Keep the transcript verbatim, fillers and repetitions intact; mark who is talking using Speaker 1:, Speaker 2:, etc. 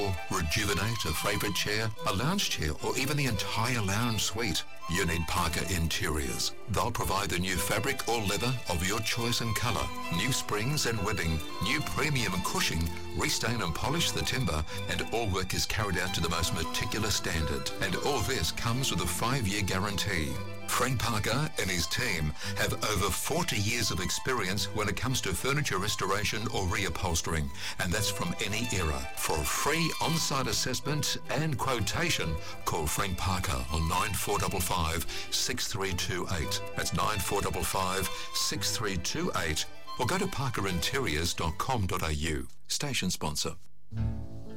Speaker 1: or rejuvenate a favourite chair, a lounge chair, or even the entire lounge suite? You need Parker Interiors. They'll provide the new fabric or leather of your choice and colour, new springs and webbing, new premium cushioning, restain and polish the timber, and all work is carried out to the most meticulous standard. And all this comes with a five-year guarantee. Frank Parker and his team have over forty years of experience when it comes to furniture restoration or reupholstering, and that's from any era. For a free on-site assessment and quotation, call Frank Parker on nine four five five, six three two eight. That's nine four five five, six three two eight, or go to parker interiors dot com dot a u. Station sponsor.